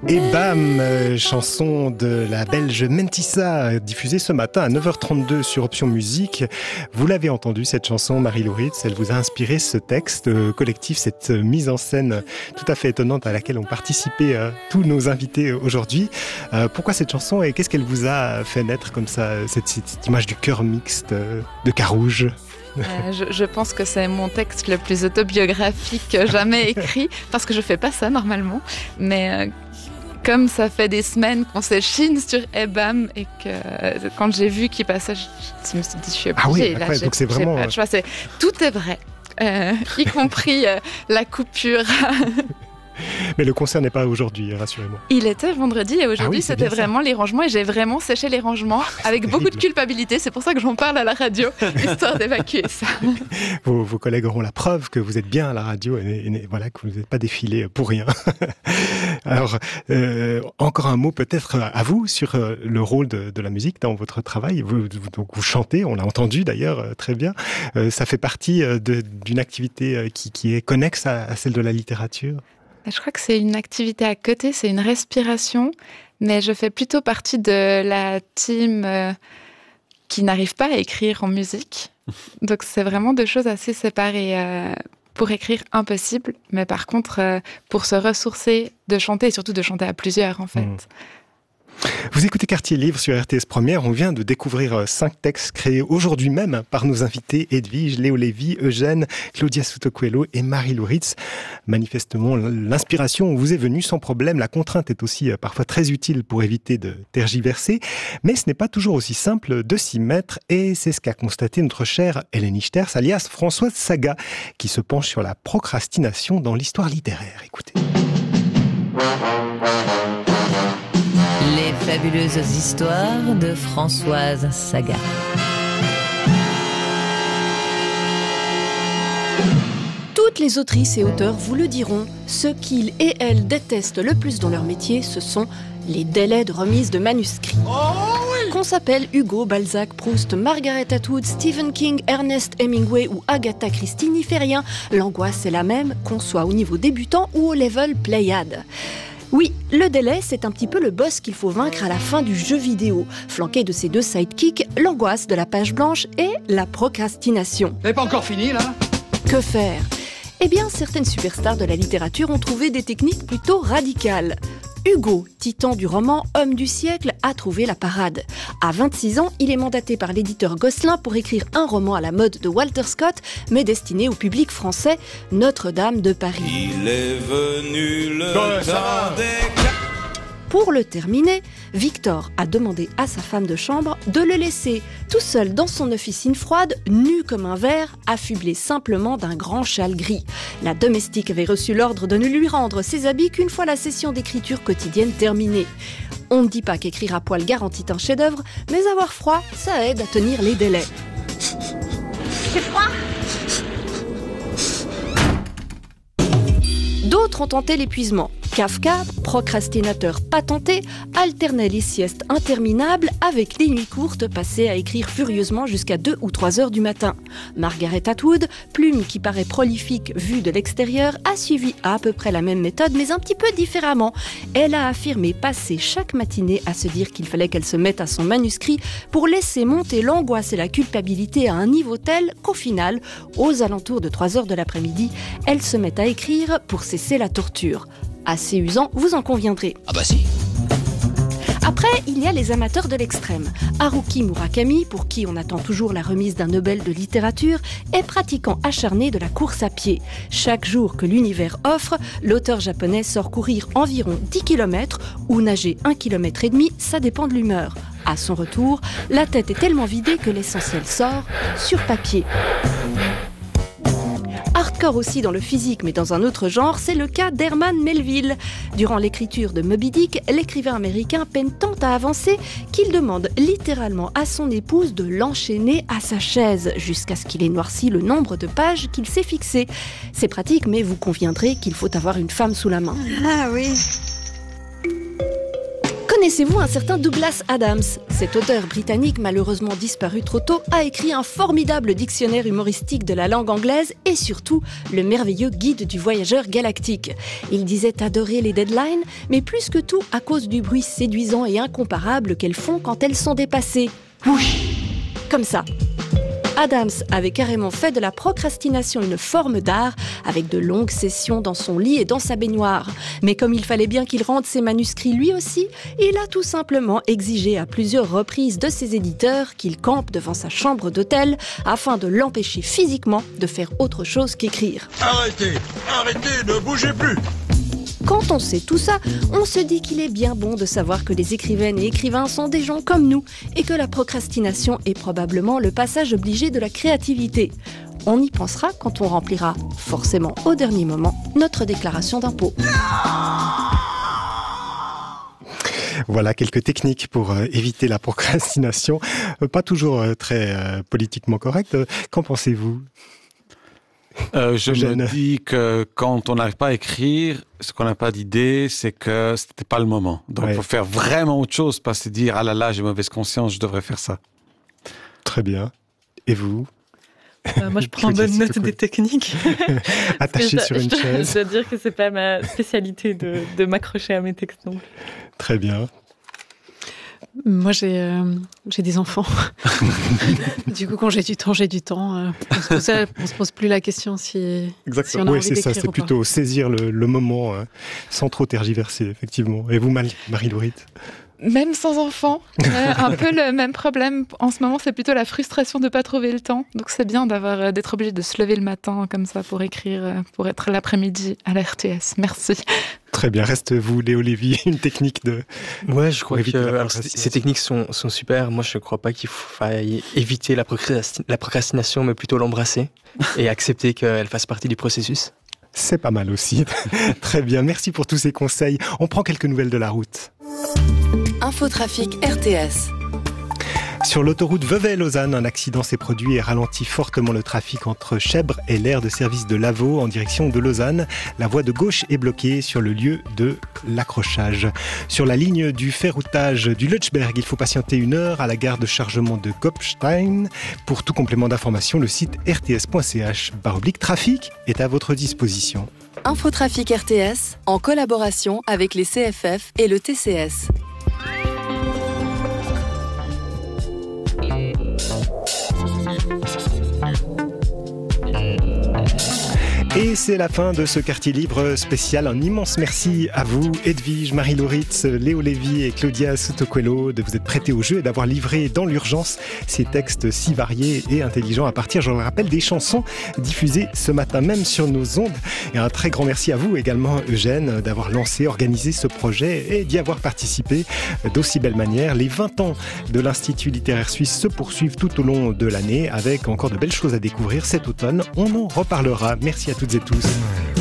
Et bam, chanson de la Belge Mentissa, diffusée ce matin à 9h32 sur Option Musique. Vous l'avez entendu, cette chanson, Marie Lauritz, elle vous a inspiré ce texte collectif, cette mise en scène tout à fait étonnante à laquelle ont participé tous nos invités aujourd'hui. Pourquoi cette chanson et qu'est-ce qu'elle vous a fait naître comme ça, cette image du cœur mixte de Carouge? Je pense que c'est mon texte le plus autobiographique jamais écrit, parce que je fais pas ça normalement, mais comme ça fait des semaines qu'on s'échine sur Ebam et que quand j'ai vu qu'il passait, je me suis dit je suis obligée. Ah oui, donc c'est vraiment... pas le choix, tout est vrai, y compris la coupure. Mais le concert n'est pas aujourd'hui, rassurez-moi. Il était vendredi et aujourd'hui c'était vraiment les rangements et j'ai vraiment séché les rangements avec beaucoup de culpabilité. C'est pour ça que j'en parle à la radio, histoire d'évacuer ça. Vos collègues auront la preuve que vous êtes bien à la radio et voilà, que vous n'êtes pas défilé pour rien. Alors, encore un mot peut-être à vous sur le rôle de la musique dans votre travail. Donc vous chantez, on l'a entendu d'ailleurs très bien. Ça fait partie d'une activité qui est connexe à celle de la littérature. Je crois que c'est une activité à côté, c'est une respiration, mais je fais plutôt partie de la team qui n'arrive pas à écrire en musique. Donc c'est vraiment deux choses assez séparées. Pour écrire, impossible, mais par contre, pour se ressourcer, de chanter, et surtout de chanter à plusieurs en fait. Vous écoutez Quartier Livre sur RTS Première. On vient de découvrir 5 textes créés aujourd'hui même par nos invités Edwige, Léo Lévy, Eugène, Claudia Sotocuelo et Marie Lauritz. Manifestement, l'inspiration vous est venue sans problème. La contrainte est aussi parfois très utile pour éviter de tergiverser. Mais ce n'est pas toujours aussi simple de s'y mettre. Et c'est ce qu'a constaté notre chère Hélène Ichters, alias Françoise Saga, qui se penche sur la procrastination dans l'histoire littéraire. Écoutez. Les fabuleuses histoires de Françoise Saga. Toutes les autrices et auteurs vous le diront, ce qu'ils et elles détestent le plus dans leur métier, ce sont les délais de remise de manuscrits. Qu'on s'appelle Hugo, Balzac, Proust, Margaret Atwood, Stephen King, Ernest Hemingway ou Agatha Christie, n'y fait rien. L'angoisse est la même, qu'on soit au niveau débutant ou au level Pléiade. Oui, le délai, c'est un petit peu le boss qu'il faut vaincre à la fin du jeu vidéo. Flanqué de ses 2 sidekicks, l'angoisse de la page blanche et la procrastination. Vous n'avez pas encore fini, là ? Que faire ? Eh bien, certaines superstars de la littérature ont trouvé des techniques plutôt radicales. Hugo, titan du roman Homme du siècle, a trouvé la parade. À 26 ans, il est mandaté par l'éditeur Gosselin pour écrire un roman à la mode de Walter Scott, mais destiné au public français, Notre-Dame de Paris. Il est venu le temps des... Pour le terminer, Victor a demandé à sa femme de chambre de le laisser tout seul dans son officine froide, nu comme un verre, affublé simplement d'un grand châle gris. La domestique avait reçu l'ordre de ne lui rendre ses habits qu'une fois la session d'écriture quotidienne terminée. On ne dit pas qu'écrire à poil garantit un chef-d'œuvre, mais avoir froid, ça aide à tenir les délais. C'est froid ? D'autres ont tenté l'épuisement. Kafka, procrastinateur patenté, alternait les siestes interminables avec des nuits courtes passées à écrire furieusement jusqu'à 2 ou 3 heures du matin. Margaret Atwood, plume qui paraît prolifique vue de l'extérieur, a suivi à peu près la même méthode mais un petit peu différemment. Elle a affirmé passer chaque matinée à se dire qu'il fallait qu'elle se mette à son manuscrit pour laisser monter l'angoisse et la culpabilité à un niveau tel qu'au final, aux alentours de 3 heures de l'après-midi, elle se met à écrire pour cesser la torture. Assez usant, vous en conviendrez. Ah bah si. Après, il y a les amateurs de l'extrême. Haruki Murakami, pour qui on attend toujours la remise d'un Nobel de littérature, est pratiquant acharné de la course à pied. Chaque jour que l'univers offre, l'auteur japonais sort courir environ 10 km ou nager 1,5 km, ça dépend de l'humeur. À son retour, la tête est tellement vidée que l'essentiel sort sur papier. Hardcore aussi dans le physique, mais dans un autre genre, c'est le cas d'Herman Melville. Durant l'écriture de Moby Dick, l'écrivain américain peine tant à avancer qu'il demande littéralement à son épouse de l'enchaîner à sa chaise, jusqu'à ce qu'il ait noirci le nombre de pages qu'il s'est fixé. C'est pratique, mais vous conviendrez qu'il faut avoir une femme sous la main. Ah oui. Connaissez-vous un certain Douglas Adams ? Cet auteur britannique, malheureusement disparu trop tôt, a écrit un formidable dictionnaire humoristique de la langue anglaise et surtout le merveilleux guide du voyageur galactique. Il disait adorer les deadlines, mais plus que tout à cause du bruit séduisant et incomparable qu'elles font quand elles sont dépassées. Whoosh ! Comme ça. Adams avait carrément fait de la procrastination une forme d'art, avec de longues sessions dans son lit et dans sa baignoire. Mais comme il fallait bien qu'il rende ses manuscrits lui aussi, il a tout simplement exigé à plusieurs reprises de ses éditeurs qu'il campe devant sa chambre d'hôtel afin de l'empêcher physiquement de faire autre chose qu'écrire. Arrêtez, ne bougez plus! Quand on sait tout ça, on se dit qu'il est bien bon de savoir que les écrivaines et écrivains sont des gens comme nous et que la procrastination est probablement le passage obligé de la créativité. On y pensera quand on remplira, forcément au dernier moment, notre déclaration d'impôt. Voilà quelques techniques pour éviter la procrastination. Pas toujours très politiquement correct. Qu'en pensez-vous ? Je me dis que quand on n'arrive pas à écrire, ce qu'on n'a pas d'idée, c'est que c'était pas le moment. Donc, il faut faire vraiment autre chose, pas se dire, ah là là, j'ai mauvaise conscience, je devrais faire ça. Très bien. Et vous ? Moi, je prends bonne note des techniques. Attaché sur une chaise. Je dois dire que c'est pas ma spécialité de m'accrocher à mes textes non plus. Très bien. Moi, j'ai des enfants. Du coup, quand j'ai du temps, j'ai du temps. On se pose plus la question si on a envie c'est ça. C'est plutôt saisir le moment sans trop tergiverser, effectivement. Et vous, Marie-Laurite ? Même sans enfant, un peu le même problème. En ce moment, c'est plutôt la frustration de ne pas trouver le temps. Donc c'est bien d'être obligé de se lever le matin comme ça pour écrire, pour être l'après-midi à la RTS. Merci. Très bien. Reste vous, Léo Lévy, une technique de... Ouais, je crois que ces techniques sont super. Moi, je ne crois pas qu'il faille éviter la procrastination, mais plutôt l'embrasser et accepter qu'elle fasse partie du processus. C'est pas mal aussi. Très bien. Merci pour tous ces conseils. On prend quelques nouvelles de la route. Infotrafic RTS. Sur l'autoroute Vevey-Lausanne, un accident s'est produit et ralentit fortement le trafic entre Chèvres et l'aire de service de Lavaux en direction de Lausanne. La voie de gauche est bloquée sur le lieu de l'accrochage. Sur la ligne du ferroutage du Lötschberg, il faut patienter 1 heure à la gare de chargement de Kopstein. Pour tout complément d'information, le site rts.ch/trafic est à votre disposition. Infotrafic RTS, en collaboration avec les CFF et le TCS. Et c'est la fin de ce quartier libre spécial. Un immense merci à vous, Edwige, Marie-Lauritz, Léo Lévy et Claudia Sotoquelo, de vous être prêtés au jeu et d'avoir livré dans l'urgence ces textes si variés et intelligents à partir, je le rappelle, des chansons diffusées ce matin même sur nos ondes. Et un très grand merci à vous également, Eugène, d'avoir lancé, organisé ce projet et d'y avoir participé d'aussi belle manière. Les 20 ans de l'Institut littéraire suisse se poursuivent tout au long de l'année avec encore de belles choses à découvrir cet automne. On en reparlera. Merci à toutes et tous.